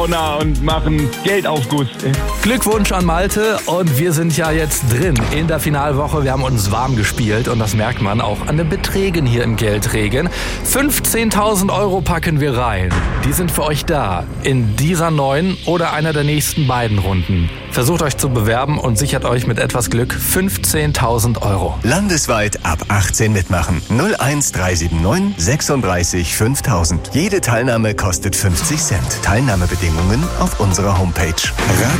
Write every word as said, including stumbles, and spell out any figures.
und machen Geldaufguss. Glückwunsch an Malte und wir sind ja jetzt drin in der Finalwoche. Wir haben uns warm gespielt und das merkt man auch an den Beträgen hier im Geldregen. fünfzehntausend Euro packen wir rein. Die sind für euch da in dieser neuen oder einer der nächsten beiden Runden. Versucht euch zu bewerben und sichert euch mit etwas Glück fünfzehntausend Euro. Landesweit ab achtzehn mitmachen. null eins drei sieben neun sechsunddreißig fünftausend. Jede Teilnahme kostet fünfzig Cent. Teilnahmebedingungen auf unserer Homepage. Radio